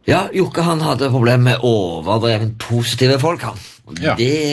Ja, Jokke han hadde problem med overdreven positive folk, han. Ja.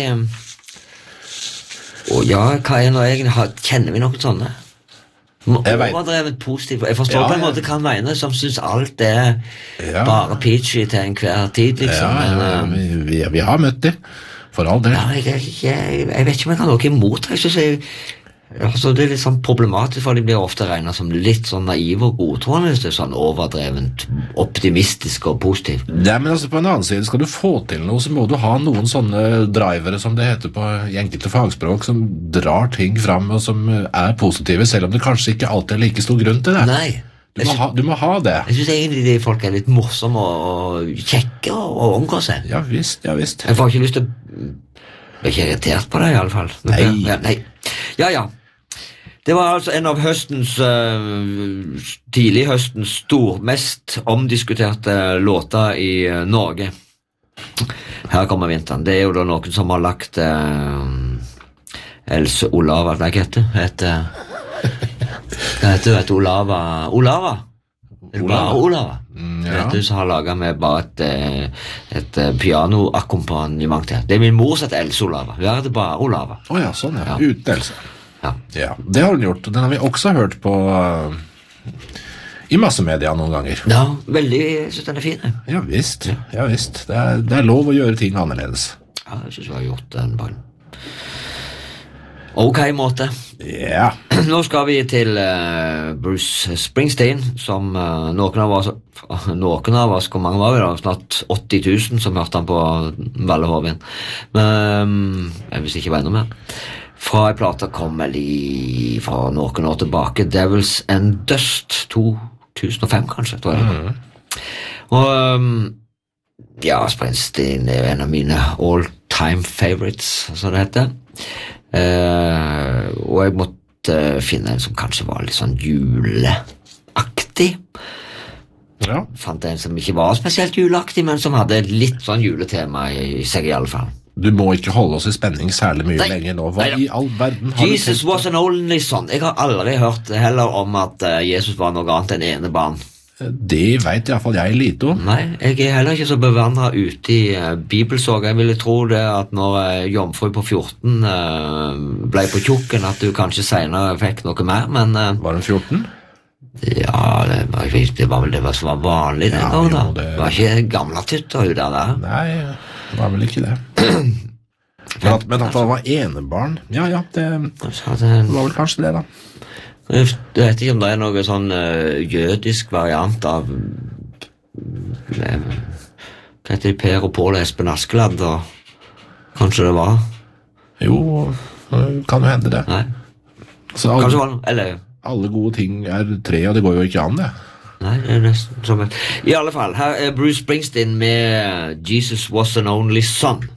Og ja, hva er nå egentlig? Kjenner vi noen sånne? Overdrevet positiv. Jeg forstår på en måte hva han mener, som synes alt er bare peachy til enhver tid, liksom. Vi har møtt det, for all del. Ja, jeg vet ikke om jeg har noe imot. Jeg synes det er litt sånn problematisk, for de blir ofte regnet som litt sånn naive og godtroende, hvis det er sånn overdrevent, optimistisk og positiv. Ja, men altså på en annen side, skal du få til noe, så må du ha noen sånne drivere, som det heter i enkelte fagspråk, som drar ting fram, og som er positive, selv om det kanskje ikke alltid er like stor grunn til det. Nei. Du må ha det. Jeg synes egentlig de folk er litt morsomme og kjekke og omgå seg. Ja visst. Jeg får ikke lyst til jeg er ikke irritert på det i alle fall. Nei. Ja. Det var altså en av tidlig høstens mest omdiskuterte låter i Norge. Her kommer vinteren. Det er jo da noen som har lagt Else Olava, hva heter Olava? Olava. Vet du, som har laget med bare et pianoakkompagnement til. Det er min mor som heter Else Olava. Hun heter bare Olava. Ja, sånn ja. Uten Else. Ja, det har hun gjort. Den har vi også hørt på i massemedia noen ganger. Ja, veldig, jeg synes den er fin. Ja visst. Det er lov å gjøre ting annerledes. Ja, jeg synes vi har gjort den på en ok måte. Ja. Nå skal vi til Bruce Springsteen, som noen av oss, hvor mange var vi da? Snart 80 000 som hørte han på Vallehovin. Men jeg visste ikke hva enda mer. Fra en plate kom fra noen år tilbake, Devils and Dust, 2005 kanskje, tror jeg. Og ja, Springsteen er jo en av mine all-time favorites, som det heter. Og jeg måtte finne en som kanskje var litt sånn juleaktig. Ja. Fant en som ikke var spesielt juleaktig, men som hadde litt sånn juletema i seg i alle fall. Du må ikke holde oss i spenning særlig mye lenger nå. Hva i all verden har Jesus was an only son. Jeg har aldri hørt heller om at Jesus var noe annet enn enebarn. Det vet i hvert fall jeg lite om. Nei, jeg er heller ikke så bevandret ute i bibelsåg. Jeg ville tro det at når jomfru på 14 ble på tjukken, at du kanskje senere fikk noe mer, men... Var hun 14? Ja, det var vel det som var vanlig den gang da. Det var ikke gamle tytter ut der. Nei, det var vel ikke det. Men at han var enebarn, ja, det var vel kanskje det da. Jeg vet ikke om det er noe sånn jødisk variant av hva heter det, Per og Pål og Espen Askeladd, kanskje det var? Jo, kan jo hende det. Nei, kanskje var det, eller... Alle gode ting er tre, og det går jo ikke an det. Nei, det er nesten som et... I alle fall, her er Bruce Springsteen med Jesus Was an Only Son.